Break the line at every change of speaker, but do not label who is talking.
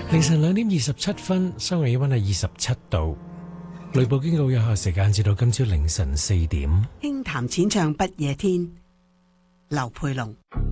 凌晨2:27，室外氣溫係27度，雷暴警告有效時間至到今朝凌晨4點。
輕談淺唱不夜天，劉佩龍。